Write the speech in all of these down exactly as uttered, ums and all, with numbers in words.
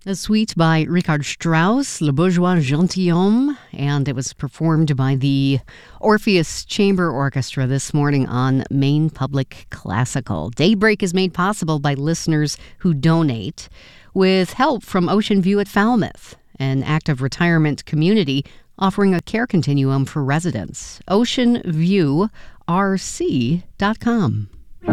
A suite by Richard Strauss, Le Bourgeois Gentilhomme, and it was performed by the Orpheus Chamber Orchestra this morning on Maine Public Classical. Daybreak is made possible by listeners who donate with help from Ocean View at Falmouth, an active retirement community offering a care continuum for residents. ocean view r c dot com.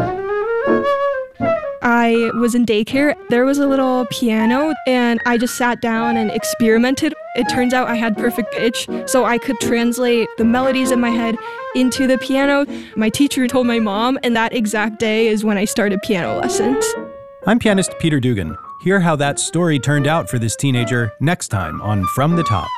I was in daycare. There was a little piano, and I just sat down and experimented. It turns out I had perfect pitch, so I could translate the melodies in my head into the piano. My teacher told my mom, and that exact day is when I started piano lessons. I'm pianist Peter Dugan. Hear how that story turned out for this teenager next time on From the Top.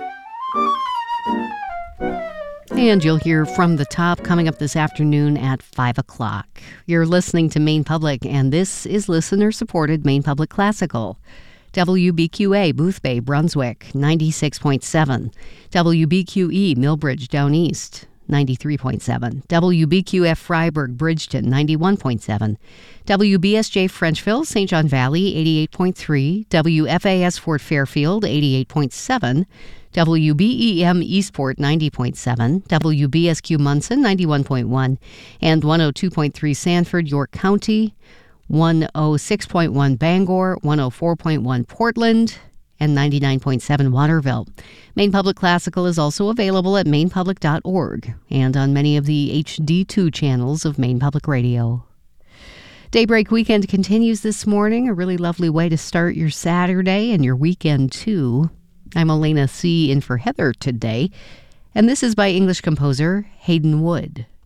And you'll hear From the Top coming up this afternoon at five o'clock. You're listening to Maine Public, and this is listener-supported Maine Public Classical. W B Q A, Boothbay, Brunswick, ninety-six point seven. W B Q E, Millbridge, Down East, ninety-three point seven. W B Q F, Freiburg, Bridgeton, ninety-one point seven. W B S J, Frenchville, Saint John Valley, eighty-eight point three. W F A S, Fort Fairfield, eighty-eight point seven. W B E M Eastport ninety point seven, W B S Q Munson ninety-one point one, and one oh two point three Sanford, York County, one oh six point one Bangor, one oh four point one Portland, and ninety-nine point seven Waterville. Maine Public Classical is also available at maine public dot org and on many of the H D two channels of Maine Public Radio. Daybreak Weekend continues this morning, a really lovely way to start your Saturday and your weekend too. I'm Elena C. in for Heather today, and this is by English composer Hayden Wood.